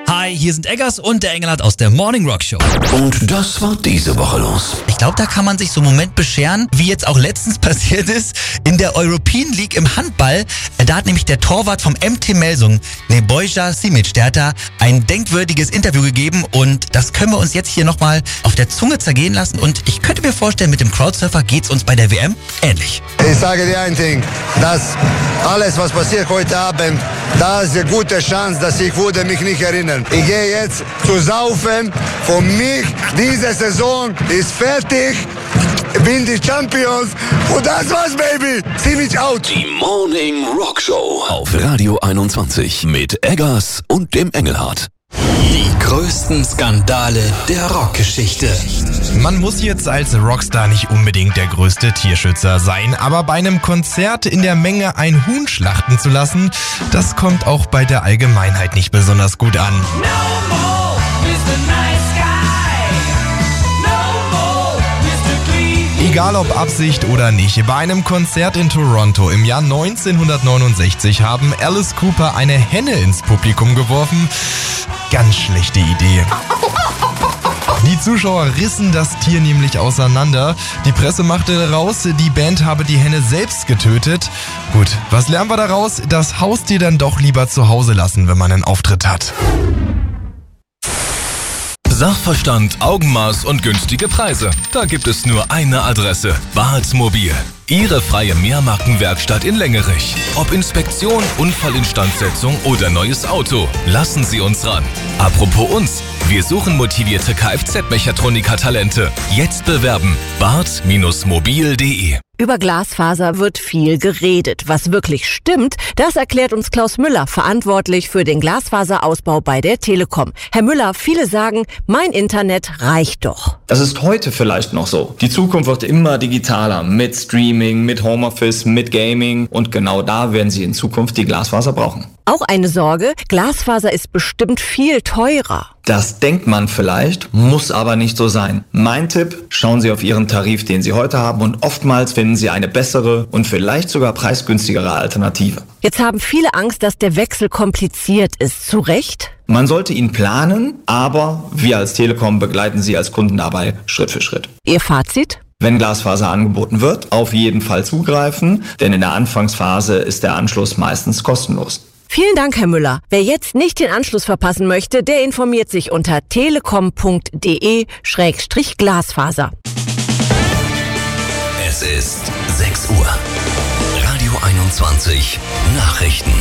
Hi, hier sind Eggers und der Engelhardt aus der Morning Rock Show. Und das war diese Woche los. Ich glaube, da kann man sich so einen Moment bescheren, wie jetzt auch letztens passiert ist, in der European League im Handball. Da hat nämlich der Torwart vom MT Melsung, Nebojša Simic, der hat da ein denkwürdiges Interview gegeben und das können wir uns jetzt hier nochmal auf der Zunge zergehen lassen und ich könnte mir vorstellen, mit dem Crowdsurfer geht's uns bei der WM ähnlich. Ich sage dir ein Ding, dass alles, was passiert heute Abend, da ist eine gute Chance, dass ich würde mich nicht erinnern. Ich gehe jetzt zu saufen. Für mich, diese Saison ist fertig. Bin die Champions. Und das war's, Baby. Zieh mich out. Die Morning Rock Show auf Radio 21 mit Eggers und dem Engelhardt. Die größten Skandale der Rockgeschichte. Man muss jetzt als Rockstar nicht unbedingt der größte Tierschützer sein, aber bei einem Konzert in der Menge ein Huhn schlachten zu lassen, das kommt auch bei der Allgemeinheit nicht besonders gut an. Egal ob Absicht oder nicht, bei einem Konzert in Toronto im Jahr 1969 haben Alice Cooper eine Henne ins Publikum geworfen. Ganz schlechte Idee. Die Zuschauer rissen das Tier nämlich auseinander. Die Presse machte raus, die Band habe die Henne selbst getötet. Gut, was lernen wir daraus? Das Haustier dann doch lieber zu Hause lassen, wenn man einen Auftritt hat. Sachverstand, Augenmaß und günstige Preise. Da gibt es nur eine Adresse: Barth Mobil. Ihre freie Mehrmarkenwerkstatt in Längerich. Ob Inspektion, Unfallinstandsetzung oder neues Auto, lassen Sie uns ran. Apropos uns, wir suchen motivierte Kfz-Mechatroniker-Talente. Jetzt bewerben: barth-mobil.de. Über Glasfaser wird viel geredet. Was wirklich stimmt, das erklärt uns Klaus Müller, verantwortlich für den Glasfaserausbau bei der Telekom. Herr Müller, viele sagen, mein Internet reicht doch. Das ist heute vielleicht noch so. Die Zukunft wird immer digitaler, mit Streaming, mit Homeoffice, mit Gaming und genau da werden Sie in Zukunft die Glasfaser brauchen. Auch eine Sorge, Glasfaser ist bestimmt viel teurer. Das denkt man vielleicht, muss aber nicht so sein. Mein Tipp, schauen Sie auf Ihren Tarif, den Sie heute haben und oftmals finden Sie eine bessere und vielleicht sogar preisgünstigere Alternative. Jetzt haben viele Angst, dass der Wechsel kompliziert ist. Zu Recht? Man sollte ihn planen, aber wir als Telekom begleiten Sie als Kunden dabei Schritt für Schritt. Ihr Fazit? Wenn Glasfaser angeboten wird, auf jeden Fall zugreifen, denn in der Anfangsphase ist der Anschluss meistens kostenlos. Vielen Dank, Herr Müller. Wer jetzt nicht den Anschluss verpassen möchte, der informiert sich unter telekom.de/Glasfaser. Es ist 6 Uhr. Radio 21 Nachrichten.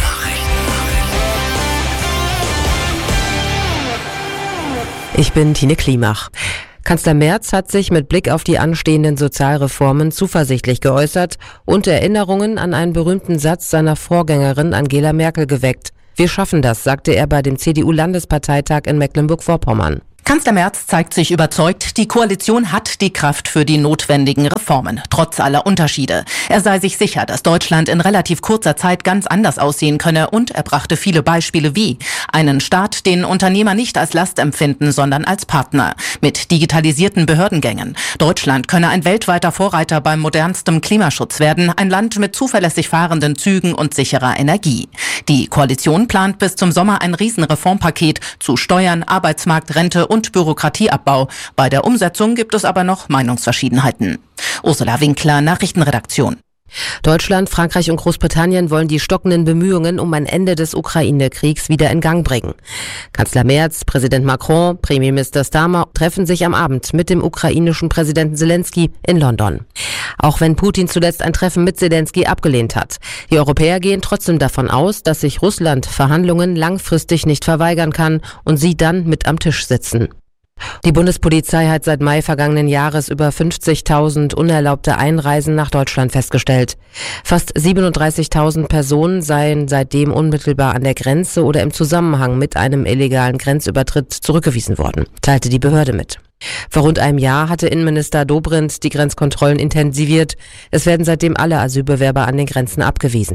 Ich bin Tine Klimach. Kanzler Merz hat sich mit Blick auf die anstehenden Sozialreformen zuversichtlich geäußert und Erinnerungen an einen berühmten Satz seiner Vorgängerin Angela Merkel geweckt. Wir schaffen das, sagte er bei dem CDU-Landesparteitag in Mecklenburg-Vorpommern. Kanzler Merz zeigt sich überzeugt, die Koalition hat die Kraft für die notwendigen Reformen, trotz aller Unterschiede. Er sei sich sicher, dass Deutschland in relativ kurzer Zeit ganz anders aussehen könne und er brachte viele Beispiele wie einen Staat, den Unternehmer nicht als Last empfinden, sondern als Partner, mit digitalisierten Behördengängen. Deutschland könne ein weltweiter Vorreiter beim modernstem Klimaschutz werden, ein Land mit zuverlässig fahrenden Zügen und sicherer Energie. Die Koalition plant bis zum Sommer ein Riesenreformpaket zu Steuern, Arbeitsmarkt, Rente und Bürokratieabbau. Bei der Umsetzung gibt es aber noch Meinungsverschiedenheiten. Ursula Winkler, Nachrichtenredaktion. Deutschland, Frankreich und Großbritannien wollen die stockenden Bemühungen um ein Ende des Ukraine-Kriegs wieder in Gang bringen. Kanzler Merz, Präsident Macron, Premierminister Starmer treffen sich am Abend mit dem ukrainischen Präsidenten Zelensky in London. Auch wenn Putin zuletzt ein Treffen mit Zelensky abgelehnt hat. Die Europäer gehen trotzdem davon aus, dass sich Russland Verhandlungen langfristig nicht verweigern kann und sie dann mit am Tisch sitzen. Die Bundespolizei hat seit Mai vergangenen Jahres über 50.000 unerlaubte Einreisen nach Deutschland festgestellt. Fast 37.000 Personen seien seitdem unmittelbar an der Grenze oder im Zusammenhang mit einem illegalen Grenzübertritt zurückgewiesen worden, teilte die Behörde mit. Vor rund einem Jahr hatte Innenminister Dobrindt die Grenzkontrollen intensiviert. Es werden seitdem alle Asylbewerber an den Grenzen abgewiesen.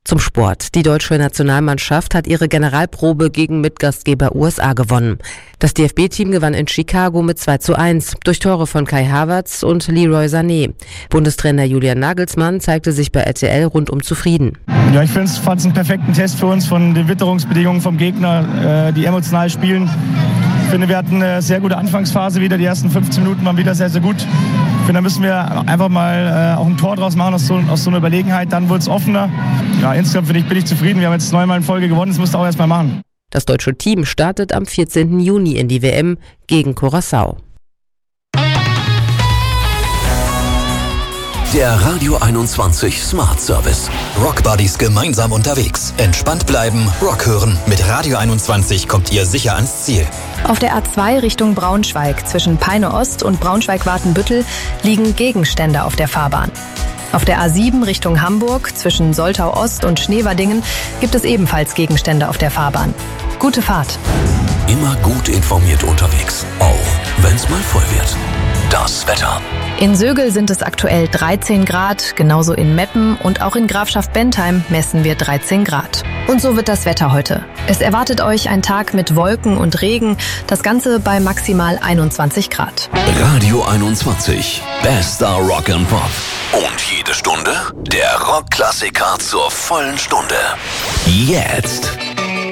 Zum Sport. Die deutsche Nationalmannschaft hat ihre Generalprobe gegen Mitgastgeber USA gewonnen. Das DFB-Team gewann in Chicago mit 2:1 durch Tore von Kai Havertz und Leroy Sané. Bundestrainer Julian Nagelsmann zeigte sich bei RTL rundum zufrieden. Ja, ich fand es einen perfekten Test für uns von den Witterungsbedingungen vom Gegner, die emotional spielen. Ich finde, wir hatten eine sehr gute Anfangsphase wieder. Die ersten 15 Minuten waren wieder sehr, sehr gut. Ich finde, da müssen wir einfach mal auch ein Tor draus machen aus so einer Überlegenheit. Dann wurde es offener. Ja, insgesamt bin ich zufrieden. Wir haben jetzt 9-mal in Folge gewonnen. Das musst du auch erstmal machen. Das deutsche Team startet am 14. Juni in die WM gegen Curaçao. Der Radio 21 Smart Service. Rock Buddies gemeinsam unterwegs. Entspannt bleiben, Rock hören. Mit Radio 21 kommt ihr sicher ans Ziel. Auf der A2 Richtung Braunschweig zwischen Peine Ost und Braunschweig-Wartenbüttel liegen Gegenstände auf der Fahrbahn. Auf der A7 Richtung Hamburg zwischen Soltau Ost und Schneverdingen gibt es ebenfalls Gegenstände auf der Fahrbahn. Gute Fahrt. Immer gut informiert unterwegs, auch wenn es mal voll wird. Das Wetter. In Sögel sind es aktuell 13 Grad, genauso in Meppen und auch in Grafschaft Bentheim messen wir 13 Grad. Und so wird das Wetter heute. Es erwartet euch ein Tag mit Wolken und Regen, das Ganze bei maximal 21 Grad. Radio 21, bester Rock and Pop. Und jede Stunde der Rockklassiker zur vollen Stunde. Jetzt.